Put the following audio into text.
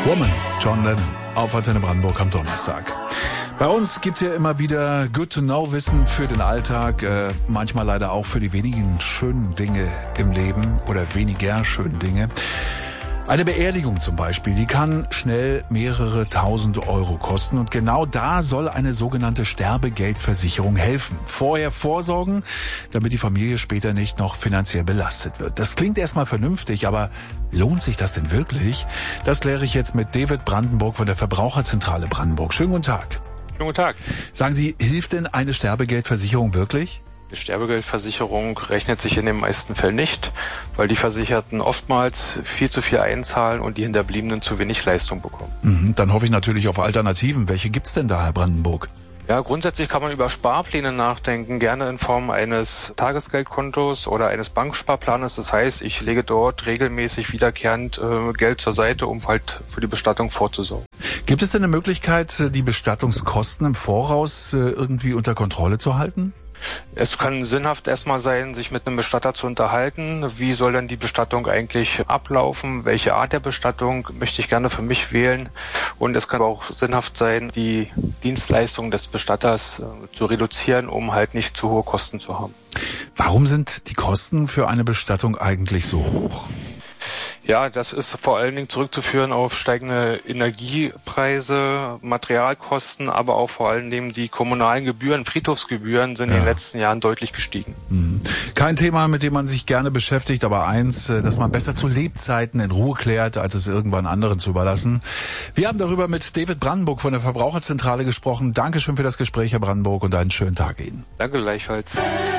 Woman, John Lennon, auf Antenne Brandenburg am Donnerstag. Bei uns gibt's ja immer wieder Good-to-Know-Wissen für den Alltag, manchmal leider auch für die wenigen schönen Dinge im Leben oder weniger schönen Dinge. Eine Beerdigung zum Beispiel, die kann schnell mehrere tausend Euro kosten und genau da soll eine sogenannte Sterbegeldversicherung helfen. Vorher vorsorgen, damit die Familie später nicht noch finanziell belastet wird. Das klingt erstmal vernünftig, aber lohnt sich das denn wirklich? Das kläre ich jetzt mit David Brandenburg von der Verbraucherzentrale Brandenburg. Schönen guten Tag. Schönen guten Tag. Sagen Sie, hilft denn eine Sterbegeldversicherung wirklich? Die Sterbegeldversicherung rechnet sich in den meisten Fällen nicht, weil die Versicherten oftmals viel zu viel einzahlen und die Hinterbliebenen zu wenig Leistung bekommen. Dann hoffe ich natürlich auf Alternativen. Welche gibt's denn da, Herr Brandenburg? Ja, grundsätzlich kann man über Sparpläne nachdenken, gerne in Form eines Tagesgeldkontos oder eines Banksparplanes. Das heißt, ich lege dort regelmäßig wiederkehrend Geld zur Seite, um halt für die Bestattung vorzusorgen. Gibt es denn eine Möglichkeit, die Bestattungskosten im Voraus irgendwie unter Kontrolle zu halten? Es kann sinnhaft erstmal sein, sich mit einem Bestatter zu unterhalten. Wie soll denn die Bestattung eigentlich ablaufen? Welche Art der Bestattung möchte ich gerne für mich wählen? Und es kann auch sinnhaft sein, die Dienstleistung des Bestatters zu reduzieren, um halt nicht zu hohe Kosten zu haben. Warum sind die Kosten für eine Bestattung eigentlich so hoch? Ja, das ist vor allen Dingen zurückzuführen auf steigende Energiepreise, Materialkosten, aber auch vor allen Dingen die kommunalen Gebühren, Friedhofsgebühren sind in den letzten Jahren deutlich gestiegen. Kein Thema, mit dem man sich gerne beschäftigt, aber eins, das man besser zu Lebzeiten in Ruhe klärt, als es irgendwann anderen zu überlassen. Wir haben darüber mit David Brandenburg von der Verbraucherzentrale gesprochen. Dankeschön für das Gespräch, Herr Brandenburg, und einen schönen Tag Ihnen. Danke gleichfalls.